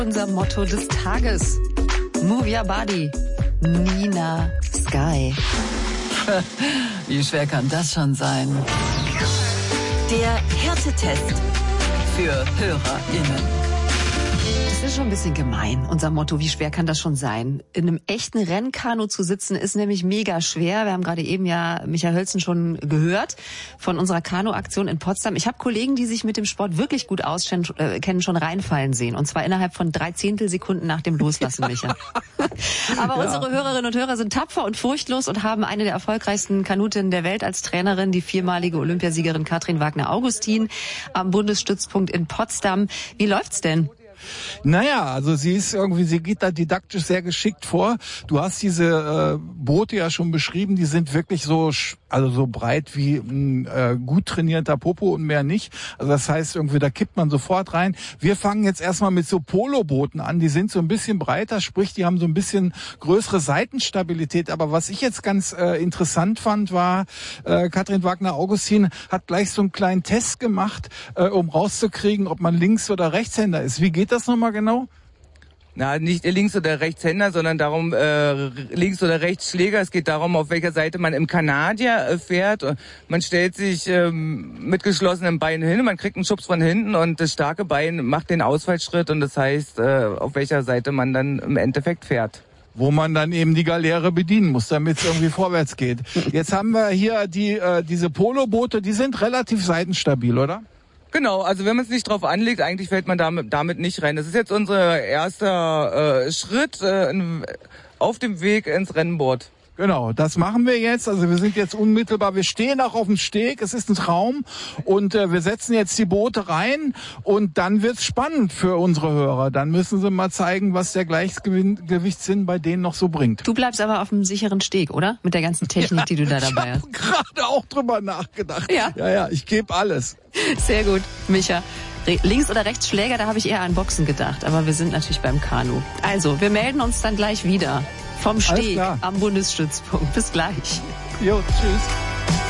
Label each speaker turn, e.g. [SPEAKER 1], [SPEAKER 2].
[SPEAKER 1] Unser Motto des Tages. Move your body. Nina Sky.
[SPEAKER 2] Wie schwer kann das schon sein?
[SPEAKER 3] Der Härtetest
[SPEAKER 2] Für HörerInnen.
[SPEAKER 1] Das ist schon ein bisschen gemein, unser Motto. Wie schwer kann das schon sein? In einem echten Rennkanu zu sitzen, ist nämlich mega schwer. Wir haben gerade eben ja Michael Hölzen schon gehört von unserer Kanu-Aktion in Potsdam. Ich habe Kollegen, die sich mit dem Sport wirklich gut auskennen, schon reinfallen sehen. Und zwar innerhalb von 3 Zehntelsekunden nach dem Loslassen, Micha. Aber unsere Hörerinnen und Hörer sind tapfer und furchtlos und haben eine der erfolgreichsten Kanutinnen der Welt als Trainerin, die 4-malige Olympiasiegerin Katrin Wagner-Augustin am Bundesstützpunkt in Potsdam. Wie läuft's denn?
[SPEAKER 4] Naja, also sie geht da didaktisch sehr geschickt vor. Du hast diese Boote ja schon beschrieben, die sind wirklich so breit wie ein gut trainierter Popo und mehr nicht. Also das heißt irgendwie, da kippt man sofort rein. Wir fangen jetzt erstmal mit so Polobooten an, die sind so ein bisschen breiter, sprich die haben so ein bisschen größere Seitenstabilität. Aber was ich jetzt ganz interessant fand, war, Katrin Wagner-Augustin hat gleich so einen kleinen Test gemacht, um rauszukriegen, ob man Links- oder Rechtshänder ist. Wie geht das nochmal genau?
[SPEAKER 5] Na, nicht Links- oder Rechtshänder, sondern darum, Links- oder Rechtsschläger. Es geht darum, auf welcher Seite man im Kanadier fährt. Man stellt sich mit geschlossenem Bein hin, man kriegt einen Schubs von hinten und das starke Bein macht den Ausfallschritt und das heißt, auf welcher Seite man dann im Endeffekt fährt.
[SPEAKER 4] Wo man dann eben die Galeere bedienen muss, damit es irgendwie vorwärts geht. Jetzt haben wir hier diese Poloboote, die sind relativ seitenstabil, oder?
[SPEAKER 5] Genau, also wenn man es nicht drauf anlegt, eigentlich fällt man damit nicht rein. Das ist jetzt unser erster Schritt auf dem Weg ins Rennboard.
[SPEAKER 4] Genau, das machen wir jetzt. Also wir sind jetzt unmittelbar, wir stehen auch auf dem Steg, es ist ein Traum und wir setzen jetzt die Boote rein und dann wird's spannend für unsere Hörer. Dann müssen sie mal zeigen, was der Gleichgewichtssinn bei denen noch so bringt.
[SPEAKER 1] Du bleibst aber auf dem sicheren Steg, oder? Mit der ganzen Technik, die du da dabei hast.
[SPEAKER 4] Ich habe gerade auch drüber nachgedacht.
[SPEAKER 1] Ja?
[SPEAKER 4] Ja, ich gebe alles.
[SPEAKER 1] Sehr gut, Micha. Links- oder Rechtsschläger, da habe ich eher an Boxen gedacht, aber wir sind natürlich beim Kanu. Also, wir melden uns dann gleich wieder vom Steg am Bundesstützpunkt. Bis gleich.
[SPEAKER 4] Jo, tschüss.